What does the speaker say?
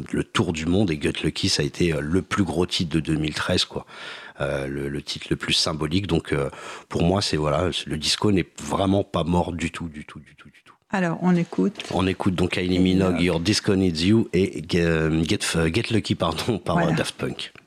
le tour du monde, et Get Lucky, ça a été le plus gros titre de 2013, quoi. Le titre le plus symbolique. Donc, pour moi, le disco n'est vraiment pas mort du tout. Alors, on écoute. On écoute donc Kylie Minogue, Your Disco Needs You, et Get Lucky, par Voilà. Daft Punk.